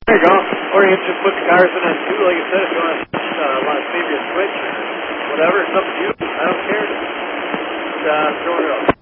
There you go. Or you can just put the cars in on two, like you said, if you want to save your switch or whatever. It's up to you. I don't care. Just throw it out.